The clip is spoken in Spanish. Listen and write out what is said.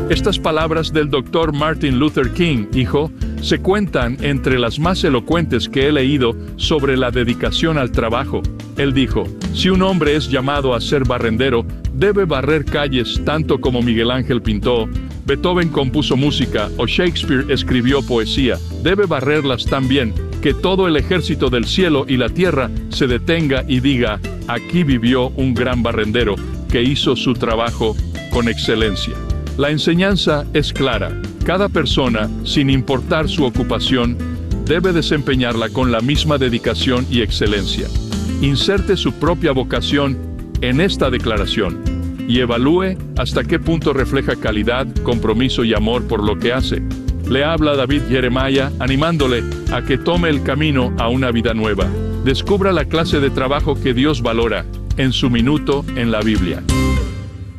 Estas palabras del Dr. Martin Luther King, hijo, se cuentan entre las más elocuentes que he leído sobre la dedicación al trabajo. Él dijo: si un hombre es llamado a ser barrendero, debe barrer calles tanto como Miguel Ángel pintó, Beethoven compuso música o Shakespeare escribió poesía. Debe barrerlas tan bien que todo el ejército del cielo y la tierra se detenga y diga: aquí vivió un gran barrendero que hizo su trabajo con excelencia. La enseñanza es clara. Cada persona, sin importar su ocupación, debe desempeñarla con la misma dedicación y excelencia. Inserte su propia vocación en esta declaración y evalúe hasta qué punto refleja calidad, compromiso y amor por lo que hace. Le habla David Jeremiah, animándole a que tome el camino a una vida nueva. Descubra la clase de trabajo que Dios valora en su minuto en la Biblia.